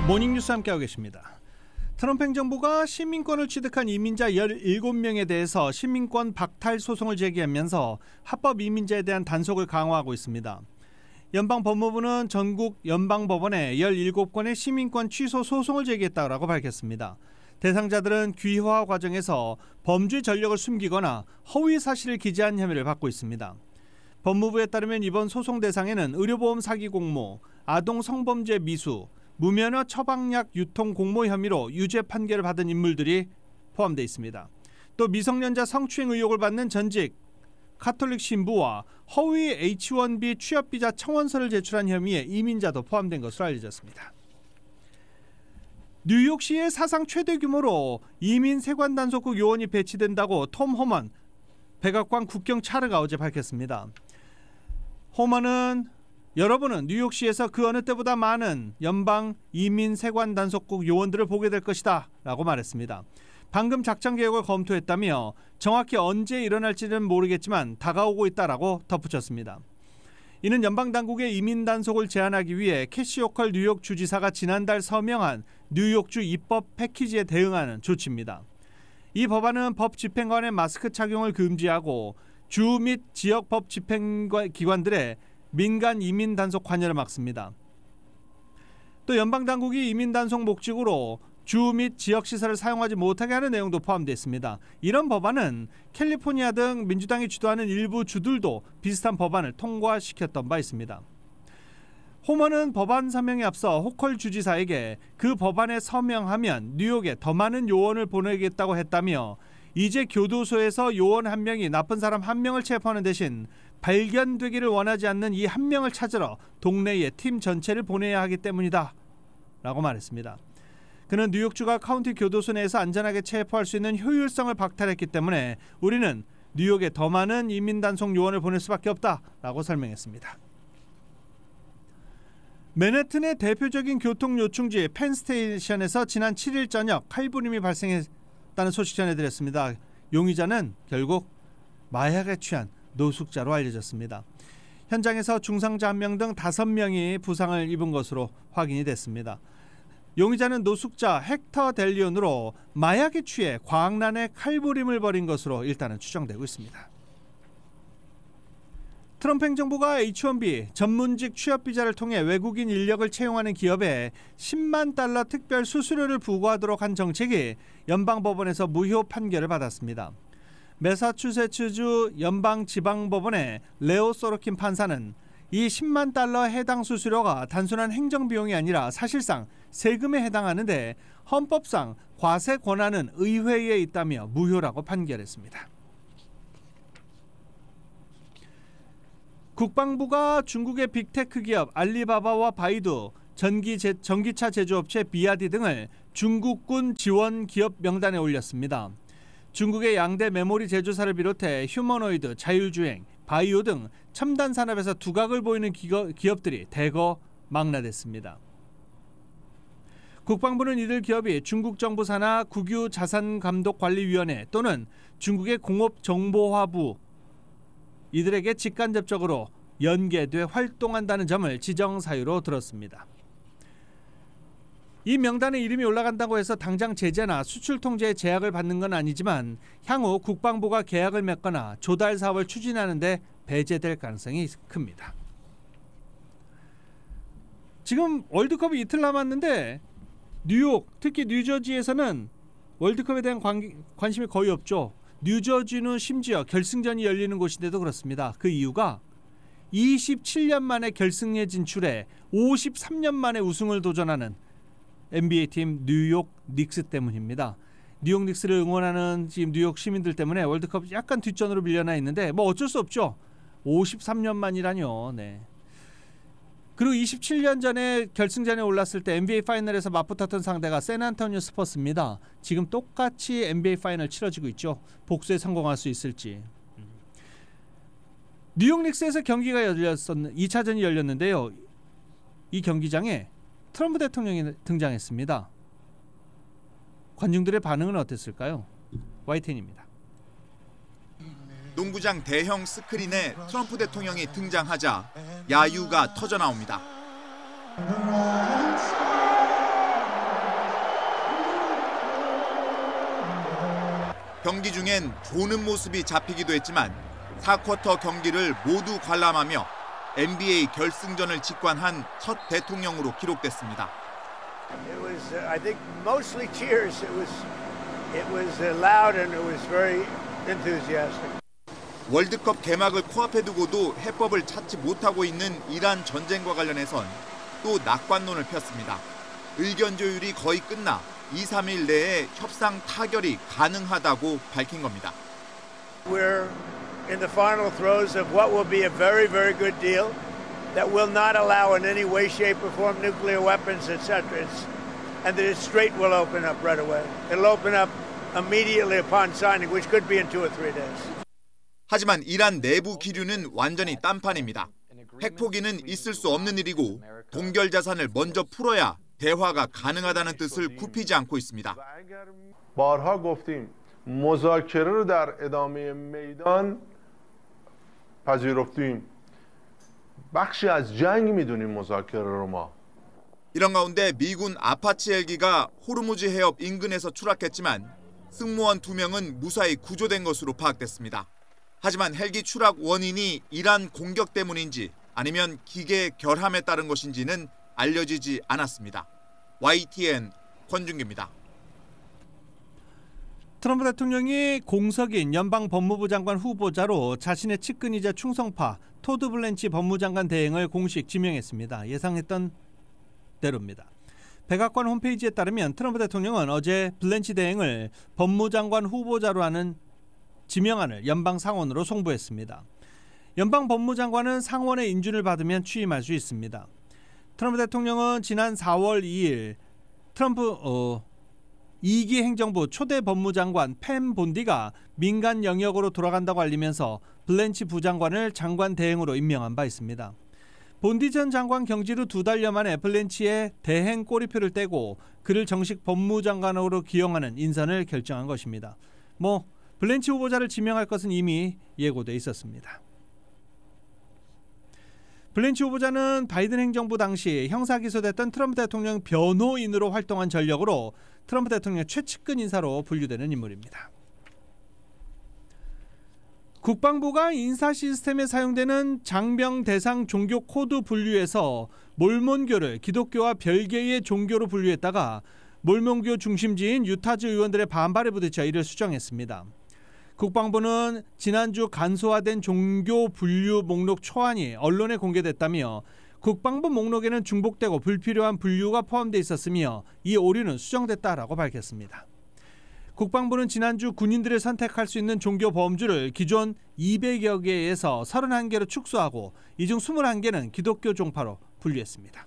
모닝뉴스 함께하고 계십니다. 트럼프 행정부가 시민권을 취득한 이민자 17명에 대해서 시민권 박탈 소송을 제기하면서 합법 이민자에 대한 단속을 강화하고 있습니다. 연방법무부는 전국 연방법원에 17건의 시민권 취소 소송을 제기했다고 밝혔습니다. 대상자들은 귀화 과정에서 범죄 전력을 숨기거나 허위 사실을 기재한 혐의를 받고 있습니다. 법무부에 따르면 이번 소송 대상에는 의료보험 사기 공모, 아동 성범죄 미수, 무면허 처방약 유통 공모 혐의로 유죄 판결을 받은 인물들이 포함되어 있습니다. 또 미성년자 성추행 의혹을 받는 전직 카톨릭 신부와 허위 H-1B 취업비자 청원서를 제출한 혐의에 이민자도 포함된 것으로 알려졌습니다. 뉴욕시의 사상 최대 규모로 이민 세관 단속국 요원이 배치된다고 톰 호먼 백악관 국경 차르가 어제 밝혔습니다. 호먼은 여러분은 뉴욕시에서 그 어느 때보다 많은 연방 이민 세관 단속국 요원들을 보게 될 것이다 라고 말했습니다. 방금 작전 계획을 검토했다며 정확히 언제 일어날지는 모르겠지만 다가오고 있다라고 덧붙였습니다. 이는 연방당국의 이민 단속을 제한하기 위해 캐시 호컬 뉴욕 주지사가 지난달 서명한 뉴욕주 입법 패키지에 대응하는 조치입니다. 이 법안은 법 집행관의 마스크 착용을 금지하고 주 및 지역 법 집행기관들의 민간 이민 단속 관여를 막습니다. 또 연방 당국이 이민 단속 목적으로 주 및 지역 시설을 사용하지 못하게 하는 내용도 포함되어 있습니다. 이런 법안은 캘리포니아 등 민주당이 주도하는 일부 주들도 비슷한 법안을 통과시켰던 바 있습니다. 호먼은 법안 서명에 앞서 호컬 주지사에게 그 법안에 서명하면 뉴욕에 더 많은 요원을 보내겠다고 했다며 이제 교도소에서 요원 한 명이 나쁜 사람 한 명을 체포하는 대신 발견되기를 원하지 않는 이 한 명을 찾으러 동네에 팀 전체를 보내야 하기 때문이다 라고 말했습니다. 그는 뉴욕주가 카운티 교도소 내에서 안전하게 체포할 수 있는 효율성을 박탈했기 때문에 우리는 뉴욕에 더 많은 이민 단속 요원을 보낼 수밖에 없다라고 설명했습니다. 맨해튼의 대표적인 교통 요충지 펜스테이션에서 지난 7일 저녁 칼부림이 발생했다는 소식 전해드렸습니다. 용의자는 결국 마약에 취한 노숙자로 알려졌습니다. 현장에서 중상자 1명 등 5명이 부상을 입은 것으로 확인이 됐습니다. 용의자는 노숙자 헥터 델리온으로 마약에 취해 광란에 칼부림을 벌인 것으로 일단은 추정되고 있습니다. 트럼프 행정부가 H-1B 전문직 취업비자를 통해 외국인 인력을 채용하는 기업에 10만 달러 특별 수수료를 부과하도록 한 정책이 연방법원에서 무효 판결을 받았습니다. 매사추세츠주 연방지방법원의 레오 소로킨 판사는 이 10만 달러 해당 수수료가 단순한 행정비용이 아니라 사실상 세금에 해당하는데 헌법상 과세 권한은 의회에 있다며 무효라고 판결했습니다. 국방부가 중국의 빅테크 기업 알리바바와 바이두, 전기차 제조업체 비아디 등을 중국군 지원 기업 명단에 올렸습니다. 중국의 양대 메모리 제조사를 비롯해 휴머노이드, 자율주행, 바이오 등 첨단 산업에서 두각을 보이는 기업들이 대거 망라됐습니다. 국방부는 이들 기업이 중국 정부 산하 국유 자산감독관리위원회 또는 중국의 공업정보화부 이들에게 직간접적으로 연계돼 활동한다는 점을 지정 사유로 들었습니다. 이 명단에 이름이 올라간다고 해서 당장 제재나 수출 통제에 제약을 받는 건 아니지만 향후 국방부가 계약을 맺거나 조달 사업을 추진하는 데 배제될 가능성이 큽니다. 지금 월드컵이 이틀 남았는데 뉴욕, 특히 뉴저지에서는 월드컵에 대한 관심이 거의 없죠. 뉴저지는 심지어 결승전이 열리는 곳인데도 그렇습니다. 그 이유가 27년 만에 결승에 진출해 53년 만에 우승을 도전하는 NBA팀 뉴욕 닉스 때문입니다. 뉴욕 닉스를 응원하는 지금 뉴욕 시민들 때문에 월드컵 약간 뒷전으로 밀려나 있는데 뭐 어쩔 수 없죠. 53년 만이라뇨. 네. 그리고 27년 전에 결승전에 올랐을 때 NBA 파이널에서 맞붙었던 상대가 샌안토니오 스퍼스입니다. 지금 똑같이 NBA 파이널 치러지고 있죠. 복수에 성공할 수 있을지. 뉴욕 닉스에서 경기가 2차전이 열렸는데요. 이 경기장에 트럼프 대통령이 등장했습니다. 관중들의 반응은 어땠을까요? YTN입니다. 농구장 대형 스크린에 트럼프 대통령이 등장하자 야유가 터져나옵니다. 경기 중엔 조는 모습이 잡히기도 했지만 4쿼터 경기를 모두 관람하며 NBA 결승전을 직관한 첫 대통령으로 기록됐습니다. It was, I think, mostly cheers. It was loud and it was very enthusiastic. 월드컵 개막을 코앞에 두고도 해법을 찾지 못하고 있는 이란 전쟁과 관련해선 또 낙관론을 폈습니다. 의견 조율이 거의 끝나 2, 3일 내에 협상 타결이 가능하다고 밝힌 겁니다. We're in the final throes of what will be a very, very good deal that will not allow in any way, shape, or form nuclear weapons, etc. And the strait will open up right away. It'll open up immediately upon signing, which could be in 2 or 3 days. 하지만 이란 내부 기류는 완전히 딴판입니다. 핵포기는 있을 수 없는 일이고 동결 자산을 먼저 풀어야 대화가 가능하다는 뜻을 굽히지 않고 있습니다. بارها گفتیم مذاکره رو در ادامه میدان پذیرفتیم. بخشی از جنگ میدونیم مذاکره رو ما. 이런 가운데 미군 아파치 헬기가 호르무즈 해협 인근에서 추락했지만 승무원 2명은 무사히 구조된 것으로 파악됐습니다. 하지만 헬기 추락 원인이 이란 공격 때문인지 아니면 기계 결함에 따른 것인지는 알려지지 않았습니다. YTN 권준기입니다. 트럼프 대통령이 공석인 연방 법무부 장관 후보자로 자신의 측근이자 충성파 토드 블렌치 법무장관 대행을 공식 지명했습니다. 예상했던 대로입니다. 백악관 홈페이지에 따르면 트럼프 대통령은 어제 블렌치 대행을 법무장관 후보자로 하는 지명안을 연방 상원으로 송부했습니다. 연방 법무장관은 상원의 인준을 받으면 취임할 수 있습니다. 트럼프 대통령은 지난 4월 2일 트럼프 2기 행정부 초대 법무장관 팸 본디가 민간 영역으로 돌아간다고 알리면서 블렌치 부장관을 장관 대행으로 임명한 바 있습니다. 본디 전 장관 경질 후 2달여 만에 블렌치의 대행 꼬리표를 떼고 그를 정식 법무장관으로 기용하는 인선을 결정한 것입니다. 블렌치 후보자를 지명할 것은 이미 예고돼 있었습니다. 블렌치 후보자는 바이든 행정부 당시 형사 기소됐던 트럼프 대통령 변호인으로 활동한 전력으로 트럼프 대통령 최측근 인사로 분류되는 인물입니다. 국방부가 인사 시스템에 사용되는 장병 대상 종교 코드 분류에서 몰몬교를 기독교와 별개의 종교로 분류했다가 몰몬교 중심지인 유타주 의원들의 반발에 부딪혀 이를 수정했습니다. 국방부는 지난주 간소화된 종교 분류 목록 초안이 언론에 공개됐다며 국방부 목록에는 중복되고 불필요한 분류가 포함되어 있었으며 이 오류는 수정됐다라고 밝혔습니다. 국방부는 지난주 군인들이 선택할 수 있는 종교 범주를 기존 200여 개에서 31개로 축소하고 이 중 21개는 기독교 종파로 분류했습니다.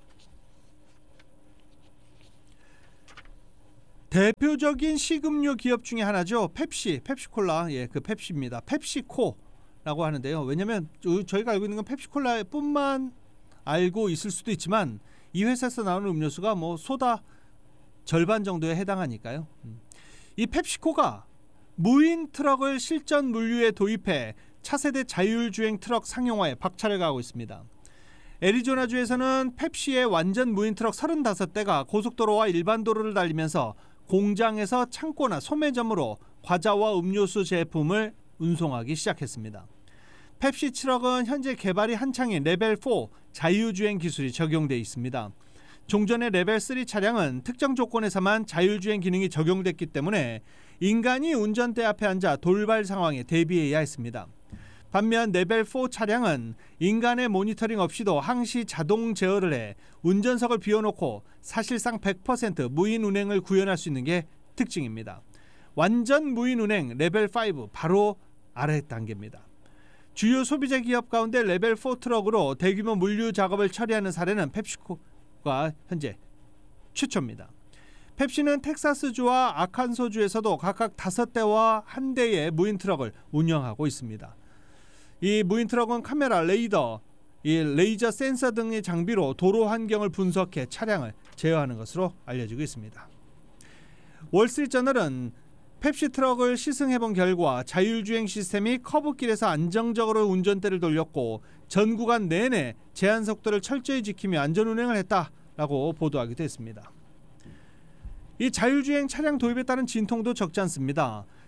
대표적인 식음료 기업 중에 하나죠. 펩시콜라. 그 펩시입니다. 펩시코라고 하는데요. 왜냐하면 저희가 알고 있는 건 펩시콜라뿐만 알고 있을 수도 있지만 이 회사에서 나오는 음료수가 소다 절반 정도에 해당하니까요. 이 펩시코가 무인 트럭을 실전 물류에 도입해 차세대 자율주행 트럭 상용화에 박차를 가하고 있습니다. 애리조나주에서는 펩시의 완전 무인 트럭 35대가 고속도로와 일반 도로를 달리면서 공장에서 창고나 소매점으로 과자와 음료수 제품을 운송하기 시작했습니다. 펩시 트럭은 현재 개발이 한창인 레벨 4 자율주행 기술이 적용돼 있습니다. 종전의 레벨 3 차량은 특정 조건에서만 자율주행 기능이 적용됐기 때문에 인간이 운전대 앞에 앉아 돌발 상황에 대비해야 했습니다. 반면 레벨 4 차량은 인간의 모니터링 없이도 항시 자동 제어를 해 운전석을 비워놓고 사실상 100% 무인 운행을 구현할 수 있는 게 특징입니다. 완전 무인 운행 레벨 5 바로 아래 단계입니다. 주요 소비자 기업 가운데 레벨 4 트럭으로 대규모 물류 작업을 처리하는 사례는 펩시코가 현재 최초입니다. 펩시는 텍사스주와 아칸소주에서도 각각 5대와 1대의 무인 트럭을 운영하고 있습니다. 이 무인 트럭은 카메라, 레이저 센서 등의 장비로 도로 환경을 분석해 차량을 제어하는 것으로 알려지고 있습니다. 월스트리트저널은 펩시 트럭을 시승해본 결과 자율주행 시스템이 커브길에서 안정적으로 운전대를 돌렸고 전 구간 내내 제한 속도를 철저히 지키며 안전운행을 했다라고 보도하기도 했습니다. 이 자율주행 차량 도입에 따른 진통도 적지 않습니다.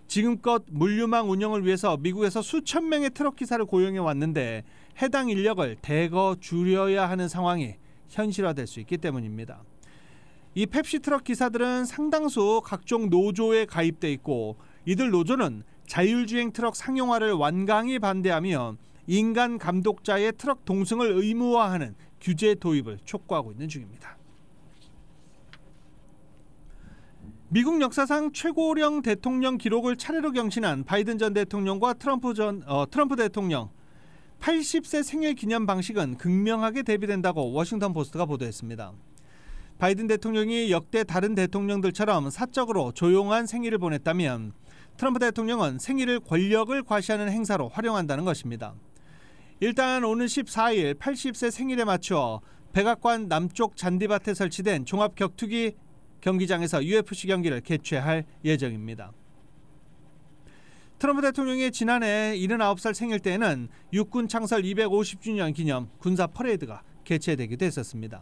지금껏 물류망 운영을 위해서 미국에서 수천 명의 트럭 기사를 고용해 왔는데 해당 인력을 대거 줄여야 하는 상황이 현실화될 수 있기 때문입니다. 이 펩시 트럭 기사들은 상당수 각종 노조에 가입돼 있고 이들 노조는 자율주행 트럭 상용화를 완강히 반대하며 인간 감독자의 트럭 동승을 의무화하는 규제 도입을 촉구하고 있는 중입니다. 미국 역사상 최고령 대통령 기록을 차례로 경신한 바이든 전 대통령과 트럼프 대통령 80세 생일 기념 방식은 극명하게 대비된다고 워싱턴 포스트가 보도했습니다. 바이든 대통령이 역대 다른 대통령들처럼 사적으로 조용한 생일을 보냈다면 트럼프 대통령은 생일을 권력을 과시하는 행사로 활용한다는 것입니다. 일단 오는 14일 80세 생일에 맞추어 백악관 남쪽 잔디밭에 설치된 종합 격투기 경기장에서 UFC 경기를 개최할 예정입니다. 트럼프 대통령의 지난해 79살 생일 때에는 육군 창설 250주년 기념 군사 퍼레이드가 개최되기도 했었습니다.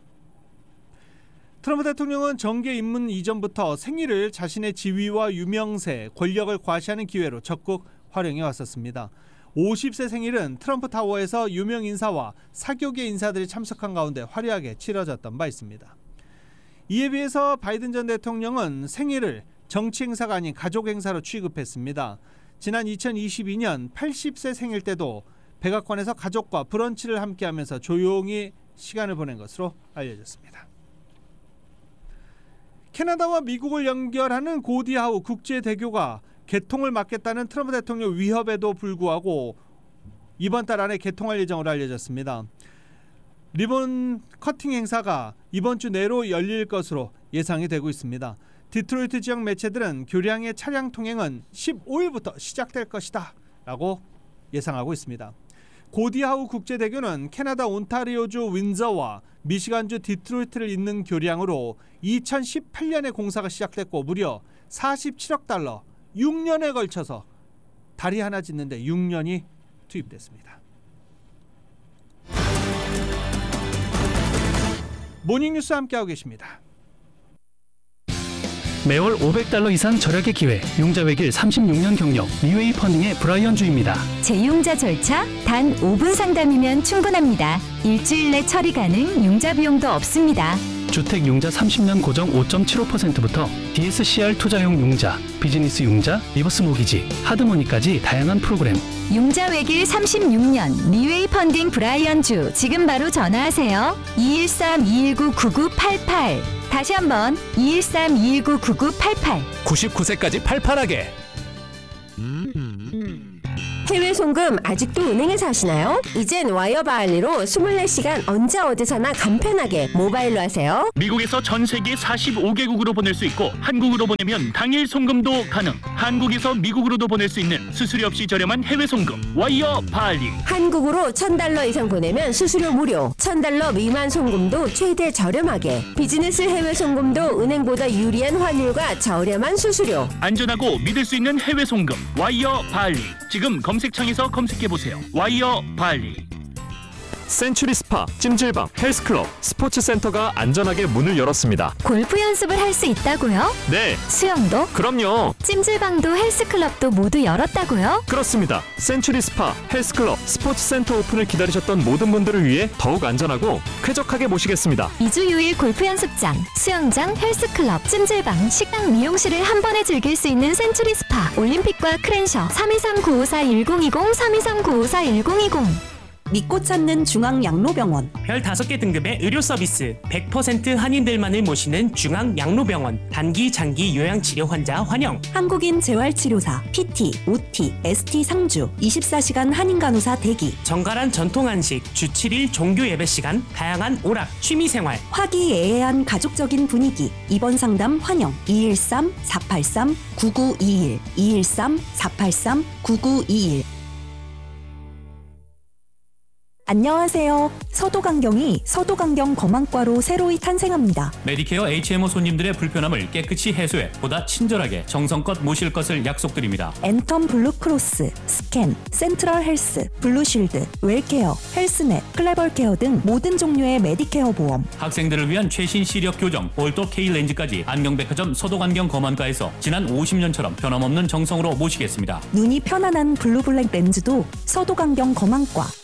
트럼프 대통령은 정계 입문 이전부터 생일을 자신의 지위와 유명세, 권력을 과시하는 기회로 적극 활용해 왔었습니다. 50세 생일은 트럼프 타워에서 유명 인사와 사교계 인사들이 참석한 가운데 화려하게 치러졌던 바 있습니다. 이에 비해서 바이든 전 대통령은 생일을 정치 행사가 아닌 가족 행사로 취급했습니다. 지난 2022년 80세 생일 때도 백악관에서 가족과 브런치를 함께하면서 조용히 시간을 보낸 것으로 알려졌습니다. 캐나다와 미국을 연결하는 고디하우 국제대교가 개통을 막겠다는 트럼프 대통령 위협에도 불구하고 이번 달 안에 개통할 예정으로 알려졌습니다. 리본 커팅 행사가 이번 주 내로 열릴 것으로 예상이 되고 있습니다. 디트로이트 지역 매체들은 교량의 차량 통행은 15일부터 시작될 것이다 라고 예상하고 있습니다. 고디하우 국제대교는 캐나다 온타리오주 윈저와 미시간주 디트로이트를 잇는 교량으로 2018년에 공사가 시작됐고 무려 47억 달러 6년에 걸쳐서 다리 하나 짓는데 6년이 투입됐습니다. 모닝뉴스 함께하고 계십니다. 매월 $500 이상 절약의 기회, 융자 외길 36년 경력, 리웨이 펀딩의 브라이언 주입니다. 재융자 절차 단 5분 상담이면 충분합니다. 일주일 내 처리 가능, 융자 비용도 없습니다. 주택 융자 30년 고정 5.75%부터 DSCR 투자용 융자, 비즈니스 융자, 리버스 모기지, 하드머니까지 다양한 프로그램. 융자 외길 36년 리웨이 펀딩 브라이언 주, 지금 바로 전화하세요. 213-219-9988. 다시 한번 213-219-9988. 99세까지 팔팔하게. 해외 송금 아직도 은행에서 하시나요? 이젠 와이어바알리로 24시간 언제 어디서나 간편하게 모바일로 하세요. 미국에서 전 세계 45개국으로 보낼 수 있고 한국으로 보내면 당일 송금도 가능. 한국에서 미국으로도 보낼 수 있는 수수료 없이 저렴한 해외 송금 와이어바알리. 한국으로 $1,000 이상 보내면 수수료 무료. $1,000 미만 송금도 최대 저렴하게. 비즈니스 해외 송금도 은행보다 유리한 환율과 저렴한 수수료. 안전하고 믿을 수 있는 해외 송금 와이어바알리. 지금 검색창에서 검색해보세요. 와이어바알리. 센츄리 스파, 찜질방, 헬스클럽, 스포츠센터가 안전하게 문을 열었습니다. 골프 연습을 할 수 있다고요? 네. 수영도? 그럼요. 찜질방도 헬스클럽도 모두 열었다고요? 그렇습니다. 센츄리 스파, 헬스클럽, 스포츠센터 오픈을 기다리셨던 모든 분들을 위해 더욱 안전하고 쾌적하게 모시겠습니다. 2주 6일 골프 연습장, 수영장, 헬스클럽, 찜질방, 식당, 미용실을 한 번에 즐길 수 있는 센츄리 스파. 올림픽과 크랜셔 323-954-1020 323-954-1020. 믿고 찾는 중앙양로병원. 별 5개 등급의 의료 서비스, 100% 한인들만을 모시는 중앙양로병원. 단기, 장기 요양치료 환자 환영. 한국인 재활치료사, PT, OT, ST 상주, 24시간 한인간호사 대기. 정갈한 전통 한식, 주 7일 종교 예배 시간, 다양한 오락, 취미생활. 화기애애한 가족적인 분위기. 입원 상담 환영. 213-483-9921 213-483-9921. 안녕하세요. 서도강경이 서도강경 검안과로 새로이 탄생합니다. 메디케어 HMO 손님들의 불편함을 깨끗이 해소해 보다 친절하게 정성껏 모실 것을 약속드립니다. 엔텀 블루크로스, 스캔, 센트럴 헬스, 블루쉴드, 웰케어, 헬스넷, 클레벌케어 등 모든 종류의 메디케어 보험. 학생들을 위한 최신 시력 교정, 볼도 K렌즈까지 안경백화점 서도강경 검안과에서 지난 50년처럼 변함없는 정성으로 모시겠습니다. 눈이 편안한 블루블랙 렌즈도 서도강경 검안과.